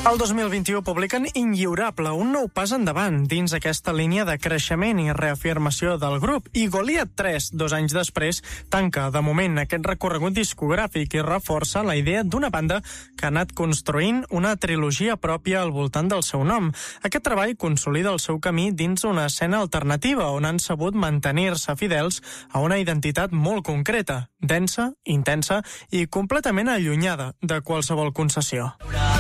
El 2021 publiquen Inlliurable, un nou pas endavant dins aquesta línia de creixement i reafirmació del grup. I Goliat 3, 2 anys després, tanca de moment aquest recorregut discogràfic i reforça la idea d'una banda que ha anat construint una trilogia pròpia al voltant del seu nom. Aquest treball consolida el seu camí dins una escena alternativa on han sabut mantenir-se fidels a una identitat molt concreta, densa, intensa i completament allunyada de qualsevol concessió.